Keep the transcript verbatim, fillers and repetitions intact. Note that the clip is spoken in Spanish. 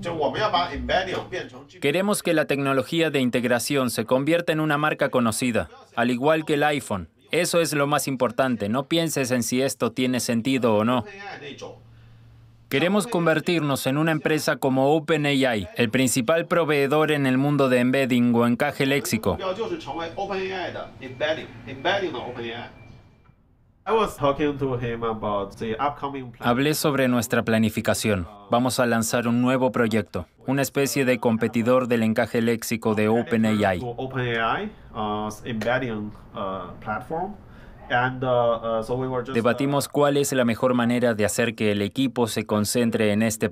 Queremos que la tecnología de integración se convierta en una marca conocida, al igual que el iPhone. Eso es lo más importante. No pienses en si esto tiene sentido o no. Queremos convertirnos en una empresa como OpenAI, el principal proveedor en el mundo de embedding o encaje léxico. Hablé sobre nuestra planificación. Vamos a lanzar un nuevo proyecto, una especie de competidor del encaje léxico de OpenAI. Debatimos cuál es la mejor manera de hacer que el equipo se concentre en este